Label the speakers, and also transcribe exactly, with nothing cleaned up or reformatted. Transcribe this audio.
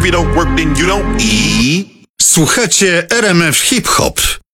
Speaker 1: If you don't work, then you don't eat.
Speaker 2: Słuchacie R M F Hip Hop.